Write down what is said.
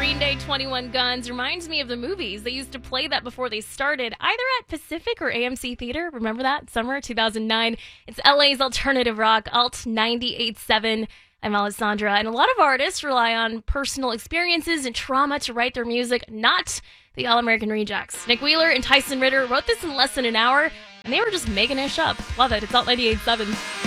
Green Day 21 Guns reminds me of the movies. They used to play that before they started, either at Pacific or AMC Theater. Remember that? Summer 2009. It's LA's alternative rock, Alt 98.7. I'm Alessandra, and a lot of artists rely on personal experiences and trauma to write their music, not the All-American Rejects. Nick Wheeler and Tyson Ritter wrote this in less than an hour, and they were just making ish up. Love it. It's Alt 98.7.